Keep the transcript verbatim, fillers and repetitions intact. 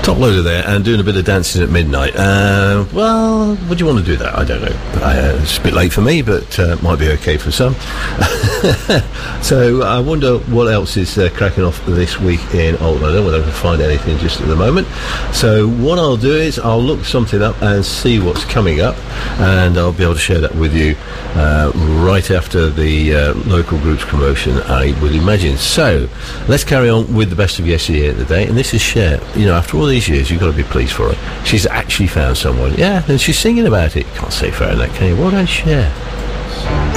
Top loader there, and doing a bit of dancing at midnight. Uh, well, would you want to do that? I don't know. Uh, it's a bit late for me, but uh, might be okay for some. So I wonder what else is uh, cracking off this week in Alton. I don't know whether I can find anything just at the moment. So what I'll do is I'll look something up and see what's coming up, and I'll be able to share that with you uh, right after the uh, local group's promotion, I would imagine. So let's carry on with the best of yesterday of the day, and this is Cher. You know, after all these years, you've got to be pleased for her. She's actually found someone. Yeah, and she's singing about it. Can't say fairer than that, can you? Well done, Cher.